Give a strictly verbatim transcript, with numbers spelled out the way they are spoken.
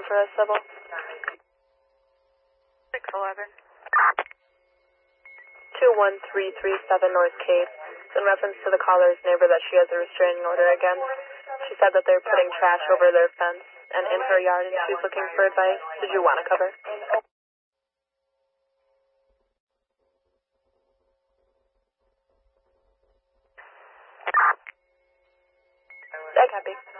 for a civil. six eleven. two one three three seven North Cape. In reference to the caller's neighbor that she has a restraining order against. She said that they're putting trash over their fence and in her yard, and she's looking for advice. Did you want to cover? I copy.